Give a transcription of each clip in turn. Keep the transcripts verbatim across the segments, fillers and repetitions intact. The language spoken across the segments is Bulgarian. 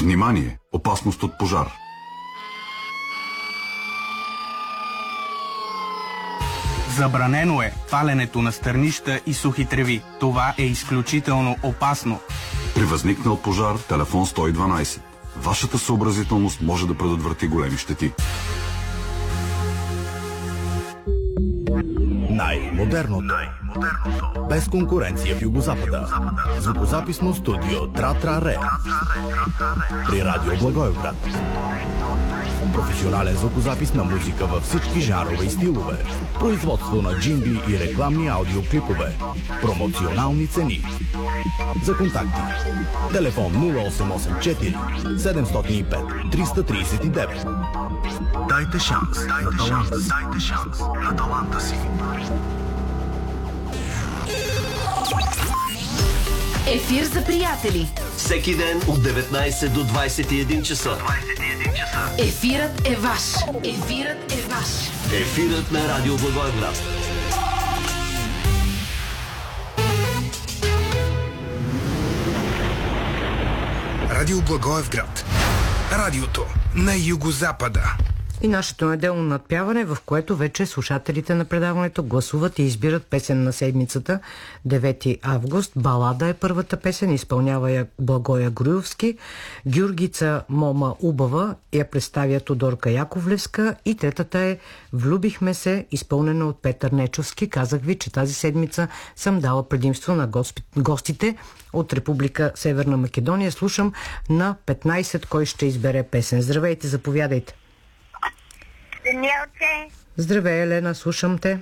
Внимание! Опасност от пожар! Забранено е паленето на стърнища и сухи треви. Това е изключително опасно. При възникнал пожар, телефон сто и дванайсет. Вашата съобразителност може да предотврати големи щети. Най-модерното. Без конкуренция в Югозапада. Звукозаписно студио Тра-Тра-Ре. При Радио Благоевград. Професионален звукозапис на музика във всички жанрове и стилове. Производство на джингли и рекламни аудиоклипове. Промоционални цени. За контакти. Телефон нула осем осем четири седемстотин и пет триста тридесет и девет. Дайте шанс на таланта си. Дайте шанс на таланта си. Ефир за приятели. Всеки ден от деветнайсет до двайсет и един часа. Ефирът е ваш. Ефирът е ваш. Ефирът на Радио Благоевград. Радио Благоевград. Радиото на Югозапада. И нашето неделно надпяване, в което вече слушателите на предаването гласуват и избират песен на седмицата. девети август. Балада е първата песен, изпълнява я Благоя Груевски. Гюргица Мома Убава я представя Тодорка Яковлевска. И третата е Влюбихме се, изпълнена от Петър Нечовски. Казах ви, че тази седмица съм дала предимство на гостите от Република Северна Македония. Слушам на петнайсет кой ще избере песен. Здравейте, заповядайте. Даниелче. Здравей, Елена, слушам те.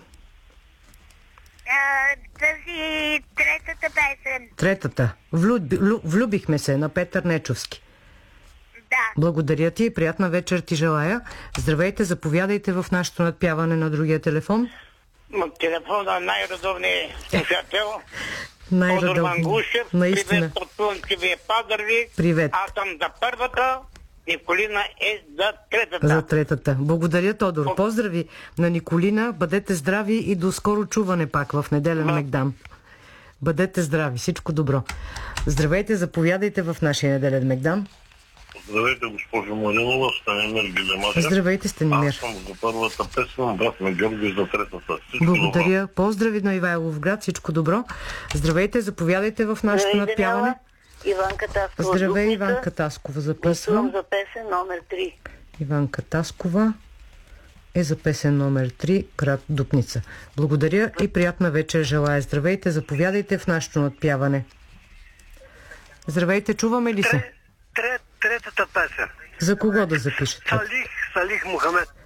А, тази третата песен. Третата. Влюби, влю, влюбихме се на Петър Нечовски. Да. Благодаря ти и приятна вечер ти желая. Здравейте, заповядайте в нашето надпяване на другия телефон. Телефона най-редовният слушател. Най-редовният. Тодор Мангушев. Наистина. Привет от Слънчевия Пазарджик. Привет. Аз съм за първата. Николина е за третата. За третата. Благодаря, Тодор. Поздрави на Николина. Бъдете здрави и до скоро чуване пак в неделен Ма... Мегдам. Бъдете здрави. Всичко добро. Здравейте, заповядайте в нашия неделен Мегдам. Здравейте, госпожо Маринова, Станимир Гилемаша. Здравейте, Станимир. Аз съм за първата песен, брат на Георги за третата. Всичко Благодаря. добро. Поздрави на Ивайловград. Всичко добро. Здравейте, заповядайте в нашето надпяване. Иванка Таскова. Здравей, Дупница. Иванка Таскова. Записвам. За песен номер три. Иванка Таскова е за песен номер три, град Дупница. Благодаря и приятна вечер желая. Здравейте, заповядайте в нашето надпяване. Здравейте, чуваме ли се? Трет, третата песен. За кого да запишете? Салих, Салих Мухамед.